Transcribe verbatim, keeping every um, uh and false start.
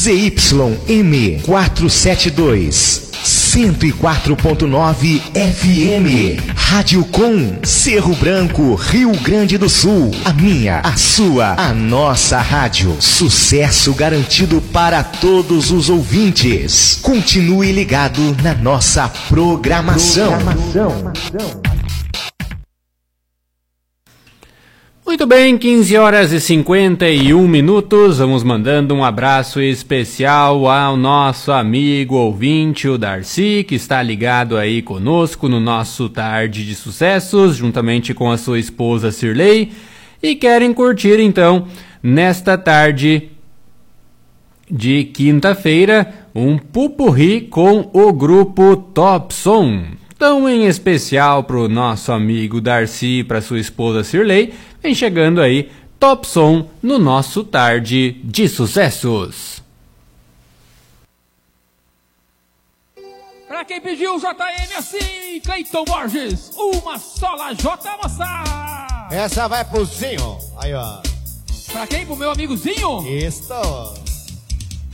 Z Y M quatrocentos e setenta e dois, cento e quatro ponto nove F M. Rádio Com, Cerro Branco, Rio Grande do Sul. A minha, a sua, a nossa rádio. Sucesso garantido para todos os ouvintes. Continue ligado na nossa programação. programação. Muito bem, quinze horas e cinquenta e um minutos, vamos mandando um abraço especial ao nosso amigo ouvinte, o Darcy, que está ligado aí conosco no nosso Tarde de Sucessos, juntamente com a sua esposa Cirlei, e querem curtir então, nesta tarde de quinta-feira, um pupurri com o grupo Top Som. Então, em especial para o nosso amigo Darcy e para sua esposa Cirlei, vem chegando aí Top Som no nosso Tarde de Sucessos. Pra quem pediu J M assim, Cleiton Borges, uma sola J, moça! Essa vai pro Zinho. Aí, ó. Pra quem? Pro meu amigo Zinho? Isso.